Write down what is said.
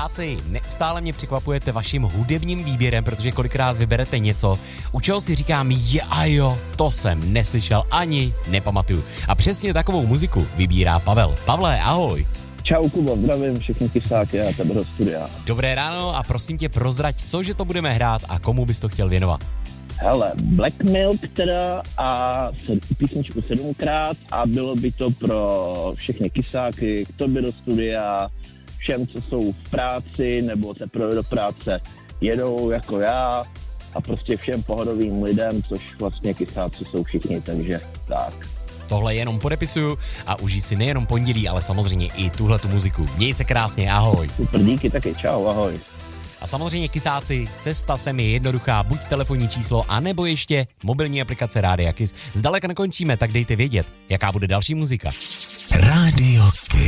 Kysáci, neustále mě překvapujete vaším hudebním výběrem, protože kolikrát vyberete něco, u čeho si říkám, to jsem neslyšel ani nepamatuju. A přesně takovou muziku vybírá Pavel. Pavle, ahoj. Čau Kubo, zdravím všechny Kysáky a tebe do studia. Dobré ráno a prosím tě prozrať, cože to budeme hrát a komu bys to chtěl věnovat. Hele, Black Milk teda a písničku 7krát a bylo by to pro všechny Kysáky, k tobě do studia, všem, co jsou v práci nebo teprve do práce jedou jako já a prostě všem pohodovým lidem, což vlastně Kysáci jsou všichni, takže tak. Tohle jenom podepisuju a užij si nejenom pondělí, ale samozřejmě i tuhletu muziku. Měj se krásně, ahoj. Super, díky taky, čau, ahoj. A samozřejmě Kysáci, cesta sem je jednoduchá, buď telefonní číslo, anebo ještě mobilní aplikace Rádia Kiss. Zdaleka nekončíme, tak dejte vědět, jaká bude další muzika. Rádio Kiss.